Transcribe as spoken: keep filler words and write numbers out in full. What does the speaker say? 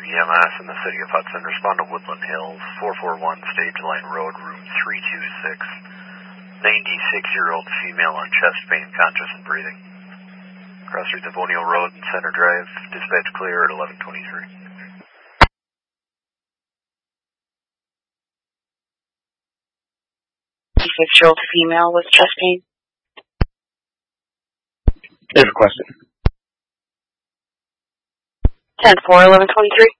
E M S in the city of Hudson. Respond to Woodland Hills, four forty-one Stage Line Road, room three two six. ninety-six-year-old female on chest pain, conscious and breathing. Cross Street Devonio Road and Center Drive. Dispatch clear at eleven twenty-three. ninety-six-year-old female with chest pain. Is requested. ten four, eleven twenty-three.